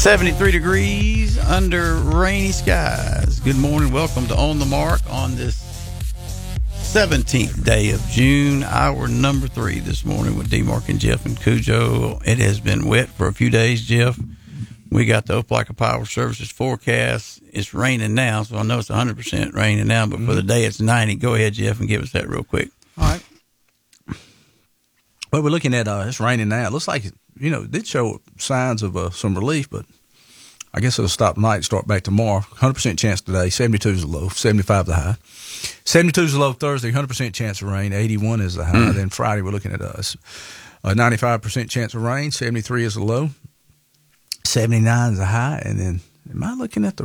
73 degrees under rainy skies. Good morning. Welcome to On the Mark on this 17th day of June, hour number 3 this morning with D-Mark and Jeff and Cujo. It has been wet for a few days, Jeff. We got the Opelika Power Services forecast. It's raining now, so I know it's 100% raining now, but for the day it's 90. Go ahead, Jeff, and give us that real quick. All right. Well, we're looking at it's raining now. It looks like, it did show signs of some relief, but I guess it'll stop tonight and start back tomorrow. 100% chance today. 72 is the low, 75 the high. 72 is the low Thursday, 100% chance of rain. 81 is the high. Then Friday we're looking at a 95% chance of rain. 73 is the low. 79 is the high. And then, am I looking at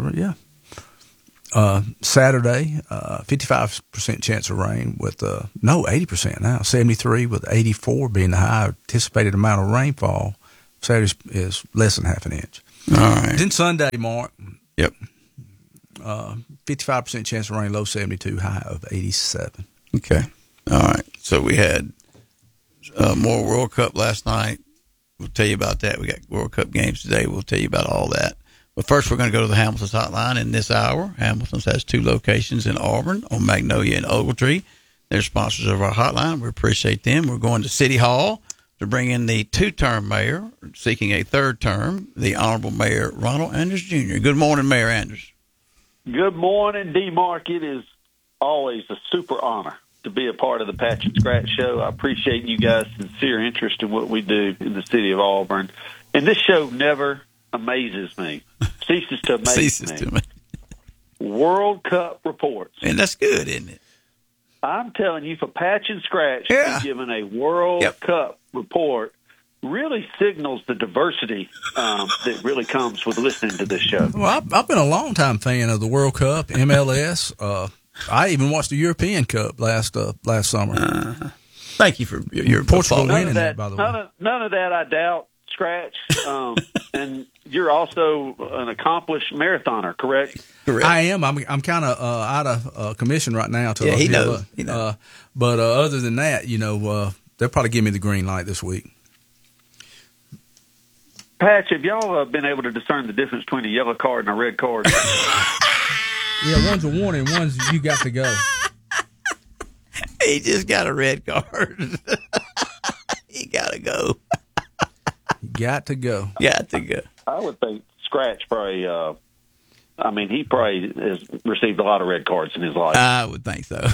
Saturday, 55% chance of rain with, 80% now. 73 with 84 being the high anticipated amount of rainfall. Saturday is less than half an inch. All right. Then Sunday, Mark. Yep. 55% chance of rain, low 72, high of 87. Okay. All right. So we had more World Cup last night. We'll tell you about that. We got World Cup games today. We'll tell you about all that. But first, we're going to go to the Hamilton's hotline in this hour. Hamilton's has 2 locations in Auburn, on Magnolia and Ogletree. They're sponsors of our hotline. We appreciate them. We're going to City Hall to bring in the 2-term mayor, seeking a 3rd term, the Honorable Mayor Ronald Andrews Jr. Good morning, Mayor Andrews. Good morning, D-Mark. It is always a super honor to be a part of the Patch and Scratch Show. I appreciate you guys' sincere interest in what we do in the city of Auburn. And this show never amazes me, ceases to amaze me. World Cup reports. And that's good, isn't it? I'm telling you, for Patch and Scratch, giving a World Cup report really signals the diversity that really comes with listening to this show. Well, I've been a long-time fan of the World Cup, MLS. I even watched the European Cup last summer. Thank you for your Portugal winning that, by the way. None of that I doubt, Scratch. And you're also an accomplished marathoner, correct? Correct. I am. I'm kind of out of commission right now. He knows. But other than that, they'll probably give me the green light this week. Patch, have y'all been able to discern the difference between a yellow card and a red card? Yeah, one's a warning, one's you got to go. He just got a red card. He got to go. Got to go. Got to go. I would think Scratch probably, he probably has received a lot of red cards in his life. I would think so.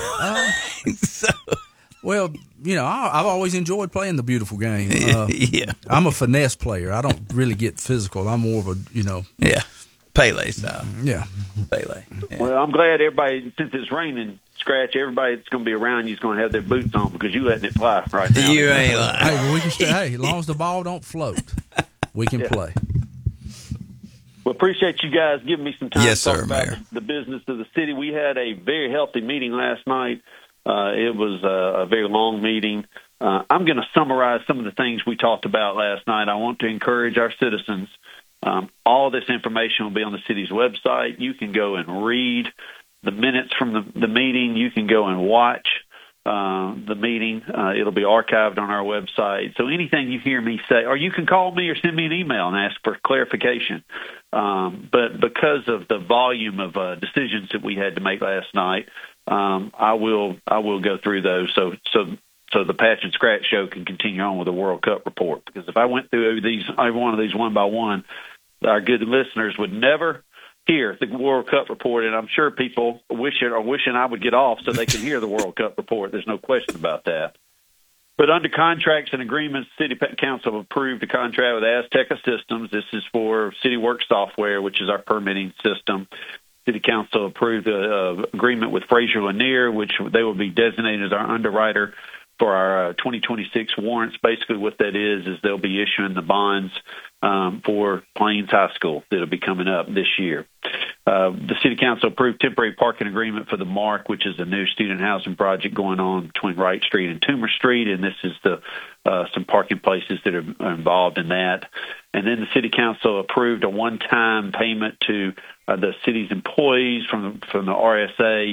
Well, I've always enjoyed playing the beautiful game. Yeah. I'm a finesse player. I don't really get physical. I'm more of a, Yeah. Pele style. Yeah. Pele. Yeah. Well, I'm glad everybody, since it's raining, Scratch, everybody that's going to be around you is going to have their boots on because you're letting it fly right now. You ain't lying. Hey, well, we can stay. Hey, as long as the ball don't float, we can play. Well, appreciate you guys giving me some time Yes, to talk sir, about Mayor. the business of the city. We had a very healthy meeting last night. It was a very long meeting. I'm going to summarize some of the things we talked about last night. I want to encourage our citizens. All this information will be on the city's website. You can go and read the minutes from the meeting. You can go and watch the meeting. It'll be archived on our website. So anything you hear me say, or you can call me or send me an email and ask for clarification. But because of the volume of decisions that we had to make last night, I will go through those so the Patch and Scratch show can continue on with the World Cup report. Because if I went through every one of these one by one, our good listeners would never hear the World Cup report, and I'm sure people wishing I would get off so they can hear the World Cup report. There's no question about that. But under contracts and agreements, City Council approved a contract with Azteca Systems. This is for City Work Software, which is our permitting system. City Council approved an agreement with Fraser Lanier, which they will be designated as our underwriter for our 2026 warrants. Basically what that is they'll be issuing the bonds for Plains High School that'll be coming up this year. The City Council approved temporary parking agreement for the MARC, which is a new student housing project going on between Wright Street and Toomer Street, and this is some parking places that are involved in that. And then the City Council approved a one-time payment to the city's employees from the RSA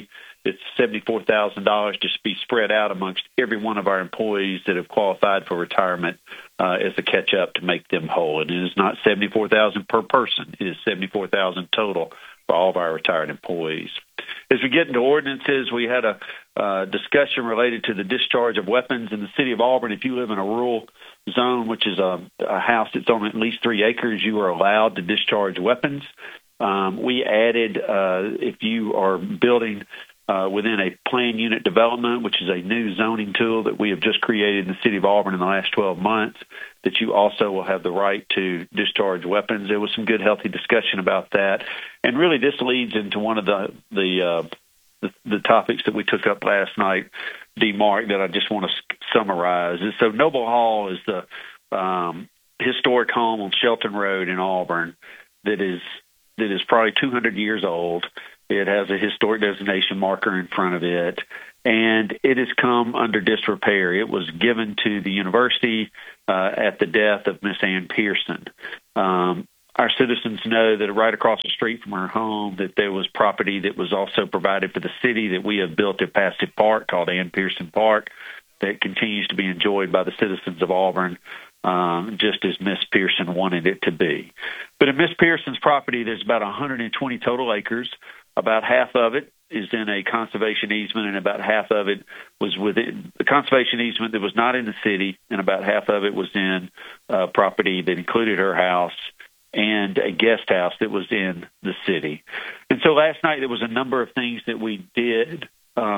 It's $74,000 to be spread out amongst every one of our employees that have qualified for retirement as a catch-up to make them whole. And it is not $74,000 per person. It is $74,000 total for all of our retired employees. As we get into ordinances, we had a discussion related to the discharge of weapons in the city of Auburn. If you live in a rural zone, which is a house that's on at least 3 acres, you are allowed to discharge weapons. We added, if you are building within a planned unit development, which is a new zoning tool that we have just created in the city of Auburn in the last 12 months, that you also will have the right to discharge weapons. There was some good, healthy discussion about that. And really this leads into one of the topics that we took up last night, D. Mark, that I just want to summarize. And so Noble Hall is the historic home on Shelton Road in Auburn that is probably 200 years old. It has a historic designation marker in front of it, and it has come under disrepair. It was given to the university at the death of Miss Ann Pearson. Our citizens know that right across the street from her home that there was property that was also provided for the city that we have built at Passive Park called Ann Pearson Park that continues to be enjoyed by the citizens of Auburn, just as Miss Pearson wanted it to be. But in Miss Pearson's property, there's about 120 total acres. About half of it is in a conservation easement, and about half of it was within the conservation easement that was not in the city, and about half of it was in property that included her house and a guest house that was in the city. And so last night there was a number of things that we did.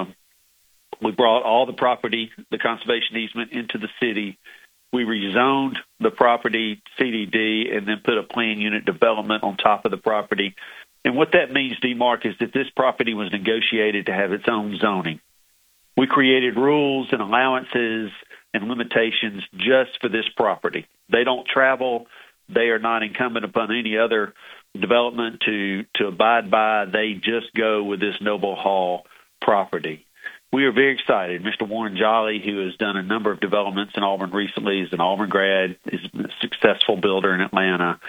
We brought all the property, the conservation easement, into the city. We rezoned the property CDD and then put a planned unit development on top of the property. And what that means, D. Mark, is that this property was negotiated to have its own zoning. We created rules and allowances and limitations just for this property. They don't travel. They are not incumbent upon any other development to abide by. They just go with this Noble Hall property. We are very excited. Mr. Warren Jolly, who has done a number of developments in Auburn recently, is an Auburn grad, is a successful builder in Atlanta,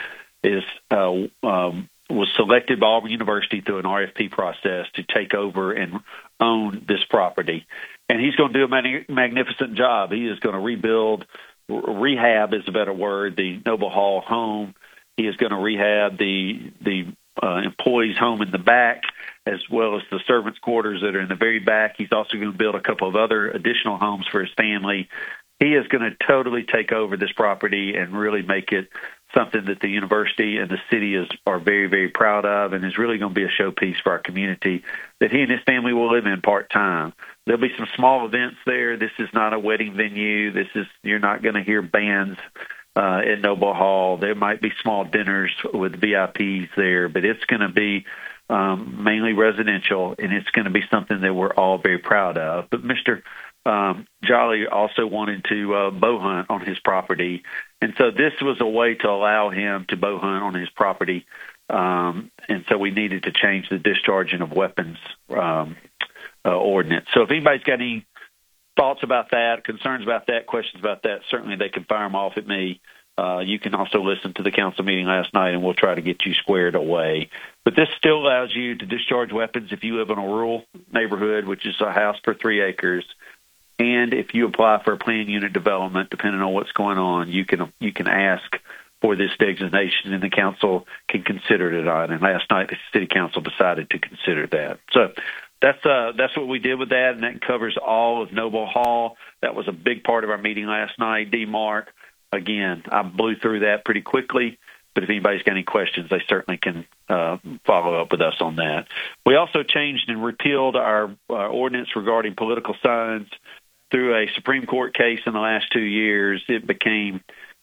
was selected by Auburn University through an RFP process to take over and own this property. And he's going to do a magnificent job. He is going to rehab is a better word, the Noble Hall home. He is going to rehab the employees' home in the back, as well as the servants' quarters that are in the very back. He's also going to build a couple of other additional homes for his family. He is going to totally take over this property and really make it something that the university and the city are very, very proud of, and is really going to be a showpiece for our community that he and his family will live in part-time. There'll be some small events there. This is not a wedding venue. You're not going to hear bands at Noble Hall. There might be small dinners with VIPs there, but it's going to be mainly residential, and it's going to be something that we're all very proud of. But Mr. Jolly also wanted to bow hunt on his property, and so this was a way to allow him to bow hunt on his property, and so we needed to change the discharging of weapons ordinance. So if anybody's got any thoughts about that, concerns about that, questions about that, certainly they can fire them off at me. You can also listen to the council meeting last night, and we'll try to get you squared away. But this still allows you to discharge weapons if you live in a rural neighborhood, which is a house per 3 acres. And if you apply for a planned unit development, depending on what's going on, you can ask for this designation, and the council can consider it on. And last night, the city council decided to consider that. So that's what we did with that, and that covers all of Noble Hall. That was a big part of our meeting last night. D. Mark, again, I blew through that pretty quickly, but if anybody's got any questions, they certainly can follow up with us on that. We also changed and repealed our ordinance regarding political signs. Through a Supreme Court case in the last 2 years, it became,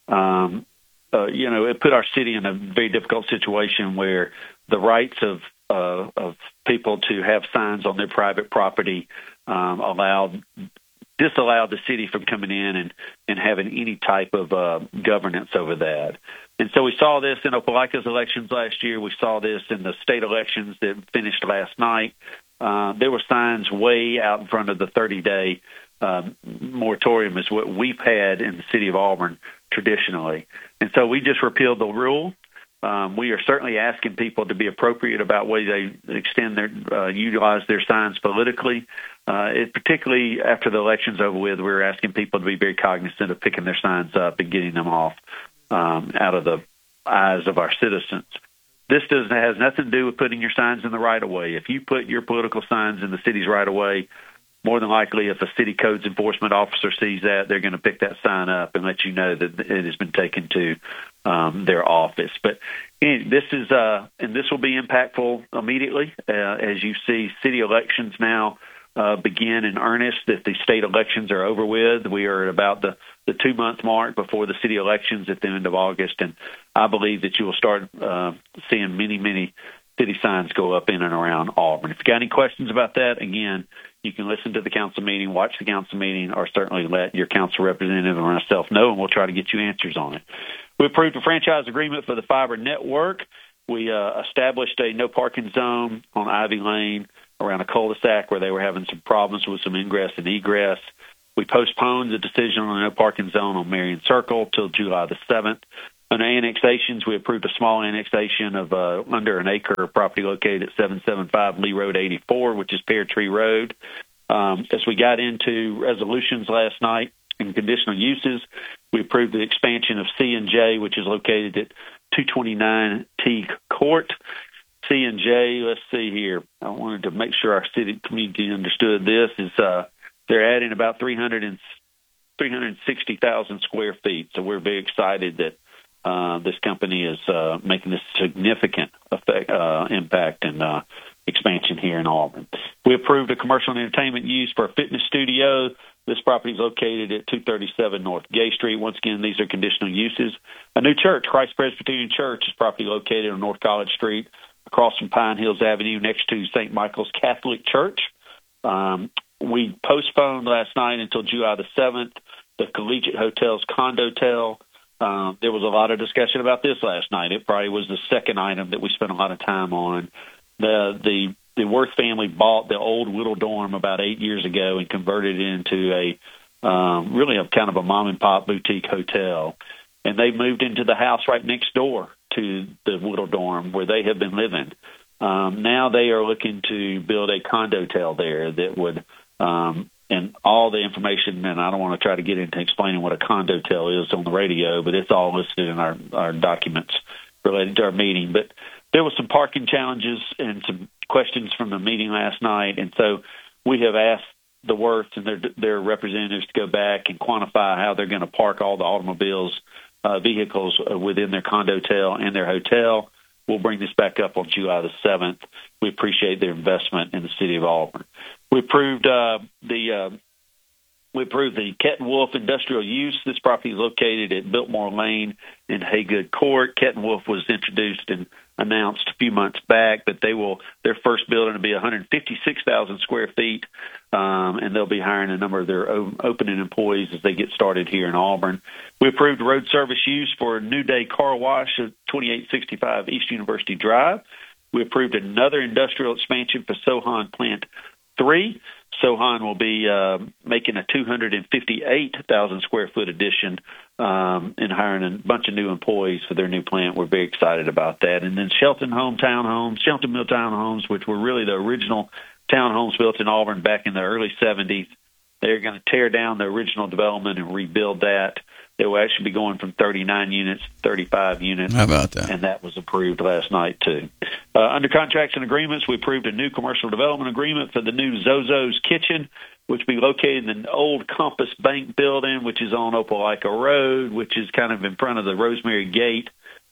it put our city in a very difficult situation where the rights of people to have signs on their private property disallowed the city from coming in and having any type of governance over that. And so we saw this in Opelika's elections last year. We saw this in the state elections that finished last night. There were signs way out in front of the 30-day moratorium is what we've had in the city of Auburn traditionally. And so we just repealed the rule. We are certainly asking people to be appropriate about way they utilize their signs politically. Particularly after the election's over with, we're asking people to be very cognizant of picking their signs up and getting them off out of the eyes of our citizens. This has nothing to do with putting your signs in the right of way. If you put your political signs in the city's right of way, more than likely, if a city codes enforcement officer sees that, they're going to pick that sign up and let you know that it has been taken to their office. But this is, and this will be impactful immediately as you see city elections now begin in earnest. That the state elections are over with. We are at about the 2-month mark before the city elections at the end of August, and I believe that you will start seeing many city signs go up in and around Auburn. If you got any questions about that, again, you can listen to the council meeting, watch the council meeting, or certainly let your council representative or myself know, and we'll try to get you answers on it. We approved a franchise agreement for the fiber network. We established a no parking zone on Ivy Lane around a cul-de-sac where they were having some problems with some ingress and egress. We postponed the decision on a no parking zone on Marion Circle till July the 7th. On annexations, we approved a small annexation of under an acre of property located at 775 Lee Road 84, which is Pear Tree Road. As we got into resolutions last night and conditional uses, we approved the expansion of C&J, which is located at 229 Teague Court. C&J, let's see here. I wanted to make sure our city community understood this. Is they're adding about 360,000 square feet. So we're very excited that this company is making this significant impact and expansion here in Auburn. We approved a commercial and entertainment use for a fitness studio. This property is located at 237 North Gay Street. Once again, these are conditional uses. A new church, Christ Presbyterian Church, is property located on North College Street, across from Pine Hills Avenue, next to St. Michael's Catholic Church. We postponed last night until July the 7th the Collegiate Hotel's Condotel. There was a lot of discussion about this last night. It probably was the second item that we spent a lot of time on. The Worth family bought the old Whittle Dorm about 8 years ago and converted it into a really a kind of a mom and pop boutique hotel. And they moved into the house right next door to the Whittle Dorm where they have been living. Now they are looking to build a condotel there that would and all the information, and I don't want to try to get into explaining what a condotel is on the radio, but it's all listed in our documents related to our meeting. But there was some parking challenges and some questions from the meeting last night, and so we have asked the Worths and their representatives to go back and quantify how they're going to park all the automobiles, vehicles within their condotel and their hotel. We'll bring this back up on July the 7th. We appreciate their investment in the city of Auburn. We approved the Kettenwolf industrial use. This property is located at Biltmore Lane in Haygood Court. Kettenwolf was introduced and announced a few months back that their first building will be 156,000 square feet, and they'll be hiring a number of their opening employees as they get started here in Auburn. We approved road service use for New Day Car Wash at 2865 East University Drive. We approved another industrial expansion for Sohan Plant 3. Sohan will be making a 258,000 square foot addition and hiring a bunch of new employees for their new plant. We're very excited about that. And then Shelton Mill Townhomes, which were really the original townhomes built in Auburn back in the early 70s. They're going to tear down the original development and rebuild that. They will actually be going from 39 units to 35 units. How about that? And that was approved last night, too. Under contracts and agreements, we approved a new commercial development agreement for the new Zozo's Kitchen, which will be located in the old Compass Bank building, which is on Opelika Road, which is kind of in front of the Rosemary Gate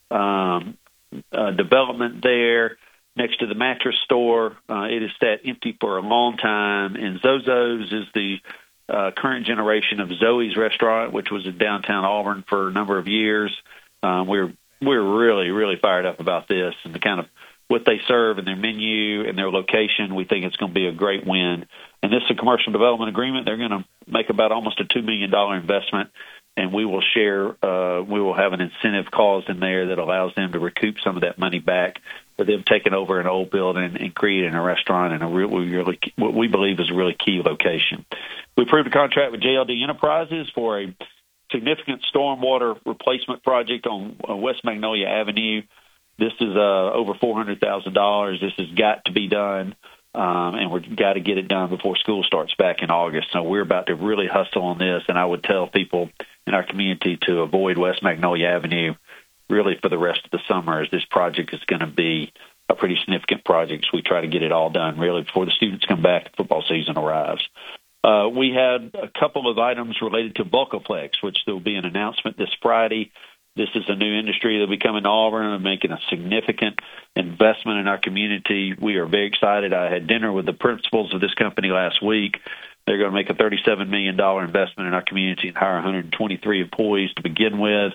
development there next to the mattress store. It has sat empty for a long time, and Zozo's is the current generation of Zoe's Restaurant, which was in downtown Auburn for a number of years. We're really, really fired up about this and the kind of what they serve and their menu and their location. We think it's going to be a great win. And this is a commercial development agreement. They're going to make about almost a $2 million investment, and we will share. We will have an incentive clause in there that allows them to recoup some of that money back for them taking over an old building and creating a restaurant in what we believe is a really key location. We approved a contract with JLD Enterprises for a significant stormwater replacement project on West Magnolia Avenue. This is over $400,000. This has got to be done, and we've got to get it done before school starts back in August. So we're about to really hustle on this, and I would tell people in our community to avoid West Magnolia Avenue really for the rest of the summer, as this project is going to be a pretty significant project. So we try to get it all done really before the students come back and football season arrives. We had a couple of items related to Vulcaflex, which there will be an announcement this Friday. This is a new industry that will be coming to Auburn and making a significant investment in our community. We are very excited. I had dinner with the principals of this company last week. They're going to make a $37 million investment in our community and hire 123 employees to begin with.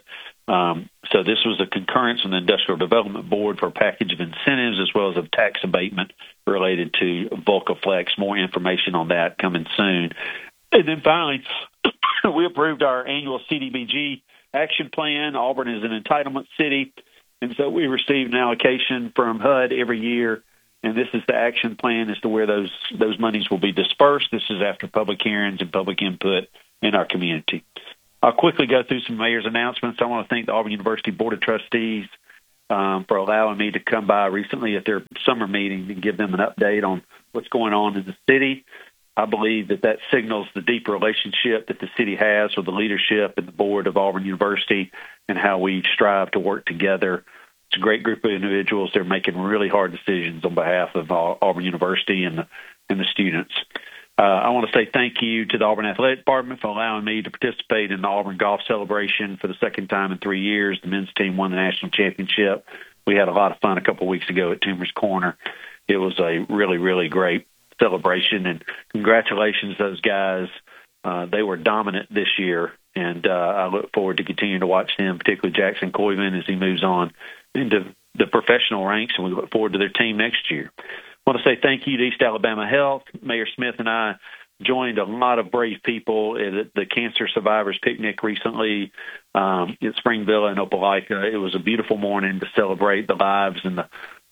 So this was a concurrence from the Industrial Development Board for a package of incentives as well as a tax abatement related to Vulcaflex. More information on that coming soon. And then finally, we approved our annual CDBG action plan. Auburn is an entitlement city, and so we receive an allocation from HUD every year, and this is the action plan as to where those monies will be dispersed. This is after public hearings and public input in our community. I'll quickly go through some mayor's announcements. I want to thank the Auburn University Board of Trustees for allowing me to come by recently at their summer meeting and give them an update on what's going on in the city. I believe that signals the deep relationship that the city has with the leadership and the board of Auburn University and how we strive to work together. It's a great group of individuals. They're making really hard decisions on behalf of Auburn University and the students. I want to say thank you to the Auburn Athletic Department for allowing me to participate in the Auburn Golf Celebration for the second time in 3 years. The men's team won the national championship. We had a lot of fun a couple of weeks ago at Toomer's Corner. It was a really, really great celebration, and congratulations to those guys. They were dominant this year, and I look forward to continuing to watch them, particularly Jackson Coyman as he moves on into the professional ranks, and we look forward to their team next year. I want to say thank you to East Alabama Health. Mayor Smith and I joined a lot of brave people at the Cancer Survivors Picnic recently at Springville and Opelika. It was a beautiful morning to celebrate the lives and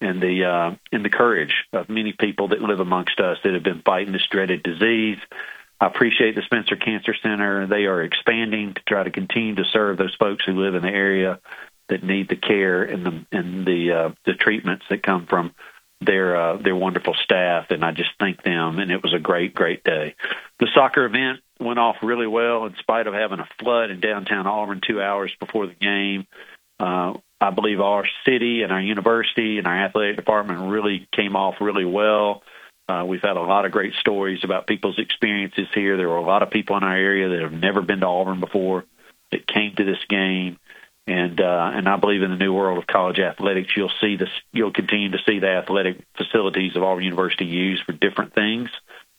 the courage of many people that live amongst us that have been fighting this dreaded disease. I appreciate the Spencer Cancer Center. They are expanding to try to continue to serve those folks who live in the area that need the care and the treatments that come from their wonderful staff, and I just thank them, and it was a great, great day. The soccer event went off really well in spite of having a flood in downtown Auburn 2 hours before the game. I believe our city and our university and our athletic department really came off really well. We've had a lot of great stories about people's experiences here. There were a lot of people in our area that have never been to Auburn before that came to this game. And I believe in the new world of college athletics, you'll continue to see the athletic facilities of Auburn University used for different things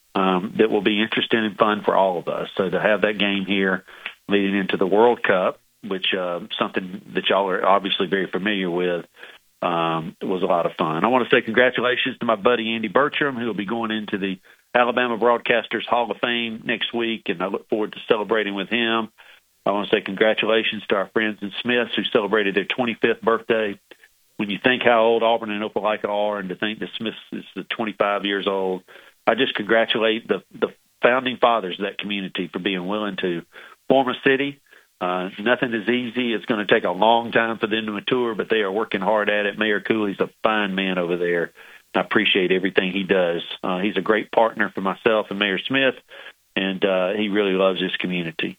that will be interesting and fun for all of us. So to have that game here leading into the World Cup, which something that y'all are obviously very familiar with, was a lot of fun. I want to say congratulations to my buddy Andy Bertram, who will be going into the Alabama Broadcasters Hall of Fame next week, and I look forward to celebrating with him. I want to say congratulations to our friends in Smiths who celebrated their 25th birthday. When you think how old Auburn and Opelika are, and to think that Smiths is 25 years old, I just congratulate the founding fathers of that community for being willing to form a city. Nothing is easy. It's going to take a long time for them to mature, but they are working hard at it. Mayor Cooley's a fine man over there. I appreciate everything he does. He's a great partner for myself and Mayor Smith, and he really loves this community.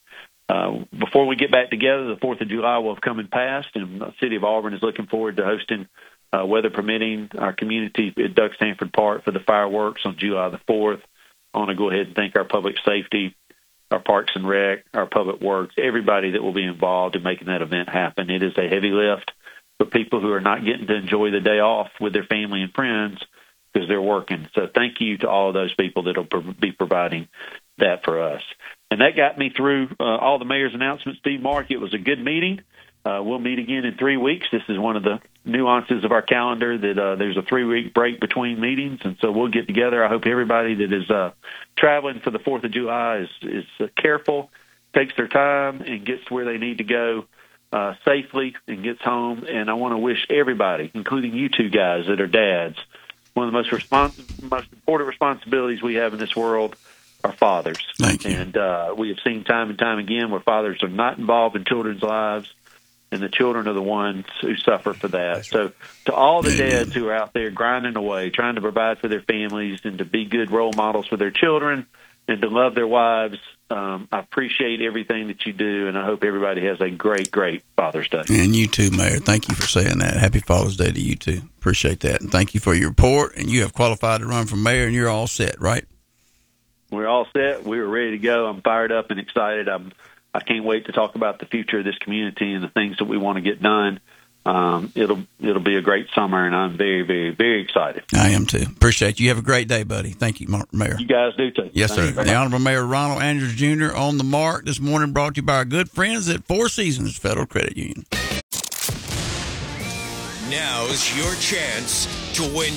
Before we get back together, the 4th of July will have come and passed, and the city of Auburn is looking forward to hosting, weather permitting, our community at Doug Stanford Park for the fireworks on July the 4th. I want to go ahead and thank our public safety, our Parks and Rec, our Public Works, everybody that will be involved in making that event happen. It is a heavy lift for people who are not getting to enjoy the day off with their family and friends because they're working. So thank you to all of those people that will be providing that for us. And that got me through all the mayor's announcements. Steve, Mark, it was a good meeting. We'll meet again in 3 weeks. This is one of the nuances of our calendar that there's a 3-week break between meetings, and so we'll get together. I hope everybody that is traveling for the 4th of July is careful, takes their time, and gets where they need to go safely and gets home. And I want to wish everybody, including you two guys that are dads, one of the most important responsibilities we have in this world are fathers. Thank you. And we have seen time and time again where fathers are not involved in children's lives. and the children are the ones who suffer for that. Right. So to all the dads who are out there grinding away, trying to provide for their families and to be good role models for their children and to love their wives, I appreciate everything that you do, and I hope everybody has a great, great Father's Day. And you too, Mayor. Thank you for saying that. Happy Father's Day to you too. Appreciate that. And thank you for your report. And you have qualified to run for mayor, and you're all set, right? We're all set. We were ready to go. I'm fired up and excited. I can't wait to talk about the future of this community and the things that we want to get done. It'll be a great summer, and I'm very, very, very excited. I am too. Appreciate you. You have a great day, buddy. Thank you, Mayor. You guys do too. Yes, sir. The Honorable Mayor Ronald Andrews Jr. on the mark this morning, brought to you by our good friends at Four Seasons Federal Credit Union. Now's your chance to win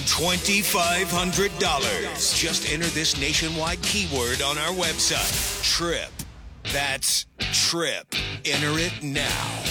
$2,500. Just enter this nationwide keyword on our website, TRIP. That's TRIP. Enter it now.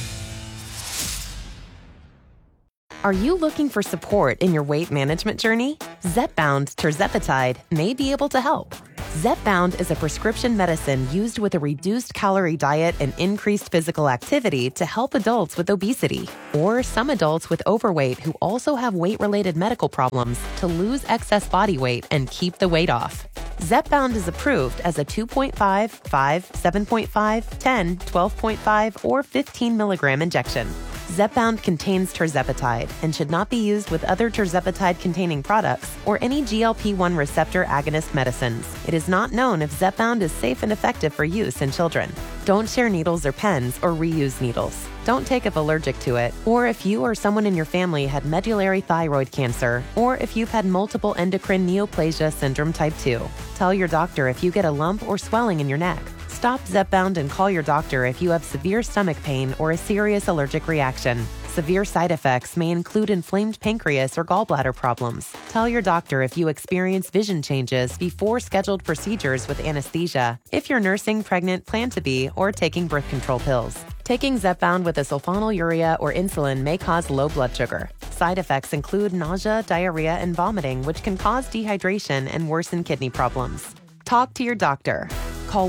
Are you looking for support in your weight management journey? Zepbound tirzepatide may be able to help. Zepbound is a prescription medicine used with a reduced calorie diet and increased physical activity to help adults with obesity or some adults with overweight who also have weight-related medical problems to lose excess body weight and keep the weight off. Zepbound is approved as a 2.5, 5, 7.5, 10, 12.5, or 15 milligram injection. Zepbound contains tirzepatide and should not be used with other tirzepatide-containing products or any GLP-1 receptor agonist medicines. It is not known if Zepbound is safe and effective for use in children. Don't share needles or pens or reuse needles. Don't take if allergic to it, or if you or someone in your family had medullary thyroid cancer, or if you've had multiple endocrine neoplasia syndrome type 2. Tell your doctor if you get a lump or swelling in your neck. Stop Zepbound and call your doctor if you have severe stomach pain or a serious allergic reaction. Severe side effects may include inflamed pancreas or gallbladder problems. Tell your doctor if you experience vision changes before scheduled procedures with anesthesia, if you're nursing, pregnant, plan to be, or taking birth control pills. Taking Zepbound with a sulfonylurea or insulin may cause low blood sugar. Side effects include nausea, diarrhea, and vomiting, which can cause dehydration and worsen kidney problems. Talk to your doctor. Call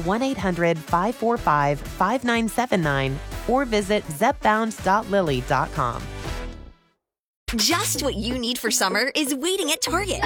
1-800-545-5979 or visit zepbound.lily.com. Just what you need for summer is waiting at Target.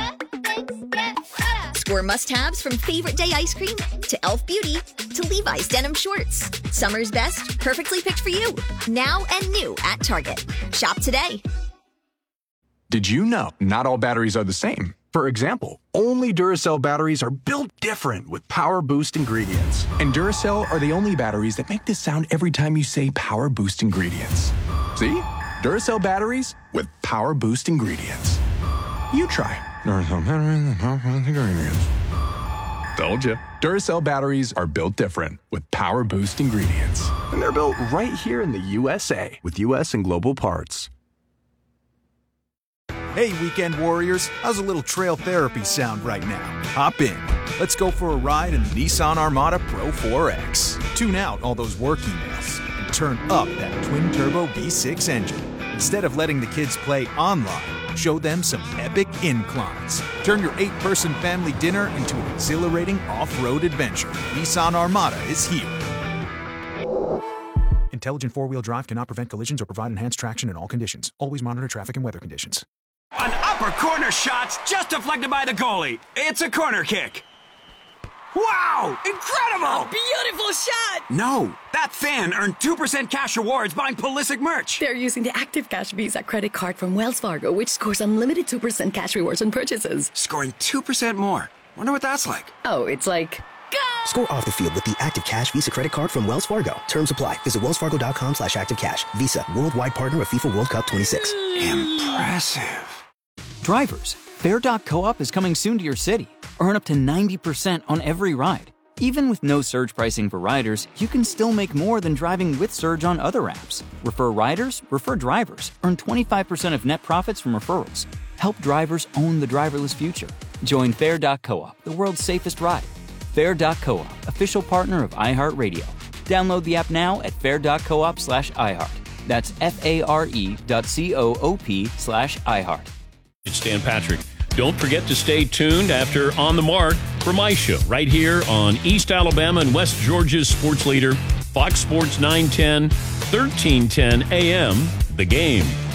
Score must-haves from Favorite Day ice cream to Elf Beauty to Levi's denim shorts. Summer's best, perfectly picked for you. Now and new at Target. Shop today. Did you know not all batteries are the same? For example, only Duracell batteries are built different with Power Boost ingredients. And Duracell are the only batteries that make this sound every time you say Power Boost ingredients. See? Duracell batteries with Power Boost ingredients. You try. Duracell batteries with Power Boost ingredients. Told you. Duracell batteries are built different with Power Boost ingredients. And they're built right here in the USA with US and global parts. Hey, weekend warriors, how's a little trail therapy sound right now? Hop in. Let's go for a ride in the Nissan Armada Pro 4X. Tune out all those work emails and turn up that twin-turbo V6 engine. Instead of letting the kids play online, show them some epic inclines. Turn your 8-person family dinner into an exhilarating off-road adventure. Nissan Armada is here. Intelligent four-wheel drive cannot prevent collisions or provide enhanced traction in all conditions. Always monitor traffic and weather conditions. An upper corner shot's just deflected by the goalie. It's a corner kick. Wow! Incredible! A beautiful shot! No, that fan earned 2% cash rewards buying Pulisic merch. They're using the Active Cash Visa credit card from Wells Fargo, which scores unlimited 2% cash rewards on purchases. Scoring 2% more. Wonder what that's like. Oh, it's like... Go! Score off the field with the Active Cash Visa credit card from Wells Fargo. Terms apply. Visit wellsfargo.com/activecash. Visa, worldwide partner of FIFA World Cup 26. Impressive. Drivers, Fair.coop is coming soon to your city. Earn up to 90% on every ride. Even with no surge pricing for riders, you can still make more than driving with surge on other apps. Refer riders, refer drivers. Earn 25% of net profits from referrals. Help drivers own the driverless future. Join Fair.coop, the world's safest ride. Fair.coop, official partner of iHeartRadio. Download the app now at fair.coop/iHeart. That's FARE.coop/iHeart. It's Dan Patrick. Don't forget to stay tuned after On the Mark for my show right here on East Alabama and West Georgia's sports leader, Fox Sports 910, 1310 AM, The Game.